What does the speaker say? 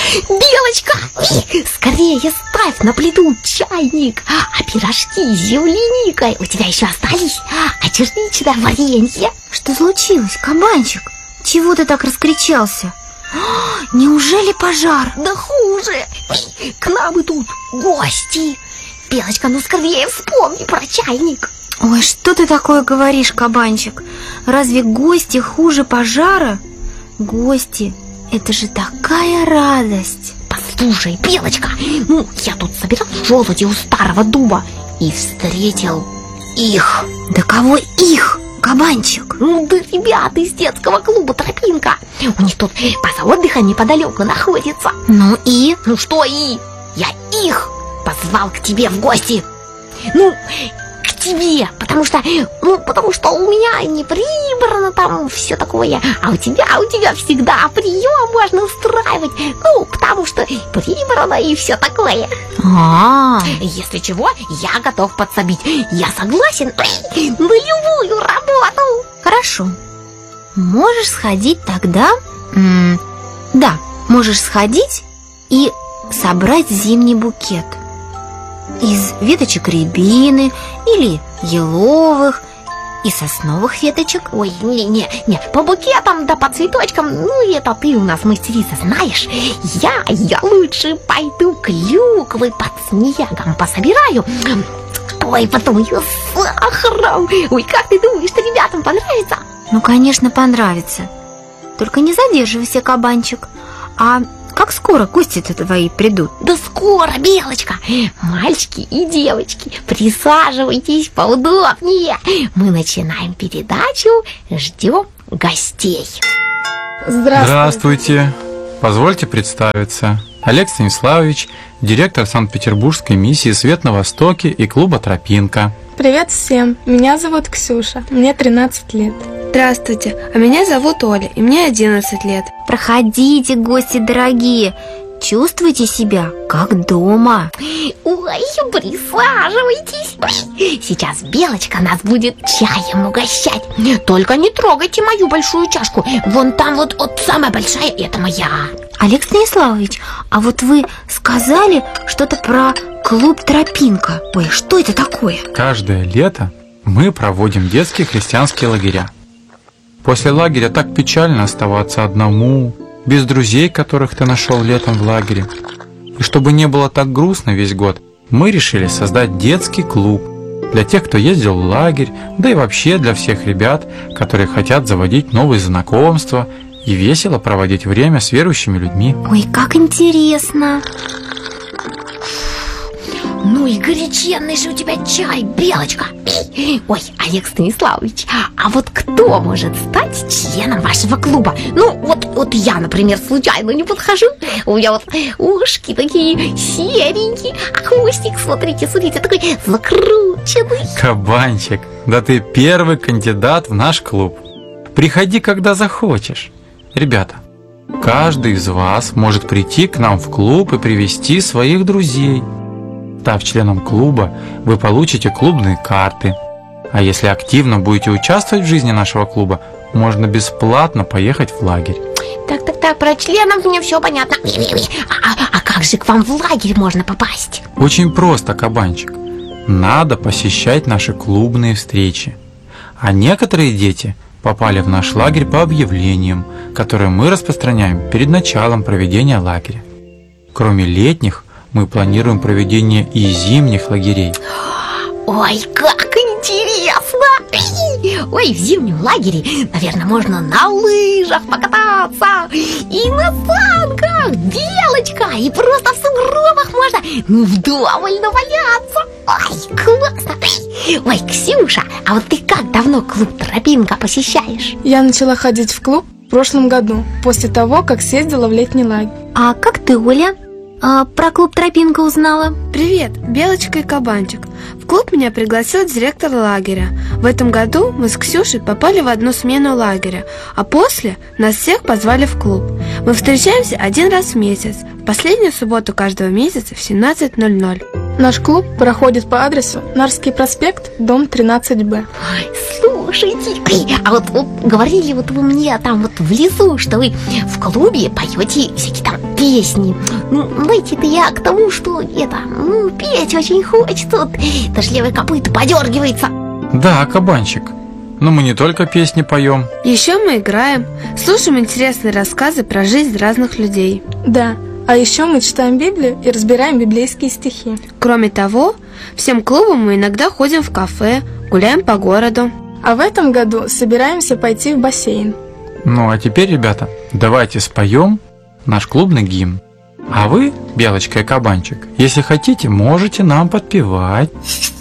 Белочка, скорее ставь на плиту чайник. А пирожки с земляникой у тебя еще остались? А черничное варенье? Что случилось, кабанчик? Чего ты так раскричался? Неужели пожар? Да хуже. К нам идут гости. Белочка, ну скорее вспомни про чайник. Ой, что ты такое говоришь, кабанчик? Разве гости хуже пожара? Гости — это же такая радость. Послушай, Белочка, ну я тут собирал желуди у старого дуба и встретил их. Да кого их, кабанчик? Ну да ребята из детского клуба «Тропинка». У них тут база отдыха неподалеку находится. Ну и? Ну что и? Я их позвал к тебе в гости. Ну, к тебе, потому что у меня не прибрано там все такое, а у тебя всегда прием можно устраивать, ну, потому что прибрано и все такое. Если чего, я готов подсобить. Я согласен на любую работу. Хорошо. Можешь сходить тогда? Да, можешь сходить и собрать зимний букет из веточек рябины или еловых и сосновых веточек. Ой, не, по букетам да по цветочкам, ну это ты у нас мастерица, знаешь. Я лучше пойду клюквы под снегом пособираю. Ой, потом ее с сахаром. Ой, как ты думаешь, что ребятам понравится? Ну, конечно, понравится. Только не задерживайся, кабанчик. А как скоро гости-то твои придут? Да скоро, Белочка. Мальчики и девочки, присаживайтесь поудобнее. Мы начинаем передачу, ждем гостей. Здравствуйте. Позвольте представиться. Олег Станиславович, директор Санкт-Петербургской миссии «Свет на Востоке» и клуба «Тропинка». Привет всем, меня зовут Ксюша, мне 13 лет. Здравствуйте, а меня зовут Оля, и мне 11 лет. Проходите, гости дорогие, чувствуйте себя как дома. Ой, присаживайтесь. Сейчас Белочка нас будет чаем угощать. Только не трогайте мою большую чашку. Вон там вот самая большая, это моя. Олег Станиславович, а вот вы сказали что-то про клуб «Тропинка». Ой, что это такое? Каждое лето мы проводим детские христианские лагеря. После лагеря так печально оставаться одному, без друзей, которых ты нашел летом в лагере. И чтобы не было так грустно весь год, мы решили создать детский клуб для тех, кто ездил в лагерь, да и вообще для всех ребят, которые хотят заводить новые знакомства и весело проводить время с верующими людьми. Ой, как интересно! Ну и горяченный же у тебя чай, Белочка. Ой, Олег Станиславович, а вот кто может стать членом вашего клуба? Ну, вот я, например, случайно не подхожу. У меня вот ушки такие серенькие, а хвостик, смотрите, такой закрученный. Кабанчик, да ты первый кандидат в наш клуб. Приходи, когда захочешь. Ребята, каждый из вас может прийти к нам в клуб и привести своих друзей. Став членом клуба, вы получите клубные карты. А если активно будете участвовать в жизни нашего клуба, можно бесплатно поехать в лагерь. Так, про членов мне все понятно. А как же к вам в лагерь можно попасть? Очень просто, кабанчик. Надо посещать наши клубные встречи. А некоторые дети попали в наш лагерь по объявлениям, которые мы распространяем перед началом проведения лагеря. Кроме летних, мы планируем проведение и зимних лагерей. Ой, как интересно! Ой, в зимнем лагере, наверное, можно на лыжах покататься и на санках, Белочка, и просто в сугробах можно вдоволь наваляться. Ой, классно! Ой, Ксюша, а вот ты как давно клуб «Тропинка» посещаешь? Я начала ходить в клуб в прошлом году, после того, как съездила в летний лагерь. А как ты, Оля, про клуб «Тропинка» узнала? Привет, Белочка и Кабанчик. В клуб меня пригласил директор лагеря. В этом году мы с Ксюшей попали в одну смену лагеря, а после нас всех позвали в клуб. Мы встречаемся один раз в месяц, в последнюю субботу каждого месяца в 17:00. Наш клуб проходит по адресу Нарский проспект, дом 13Б. Ой, слушайте. А вот говорили вот вы мне там вот в лесу, что вы в клубе поете всякие там песни. Ну, знаете-то я к тому, что петь очень хочется. Вот, даже левое копыто подергивается. Да, кабанчик. Но мы не только песни поем. Еще мы играем, слушаем интересные рассказы про жизнь разных людей. Да, а еще мы читаем Библию и разбираем библейские стихи. Кроме того, всем клубам мы иногда ходим в кафе, гуляем по городу. А в этом году собираемся пойти в бассейн. Ну а теперь, ребята, давайте споем наш клубный гимн. А вы, Белочка и Кабанчик, если хотите, можете нам подпевать.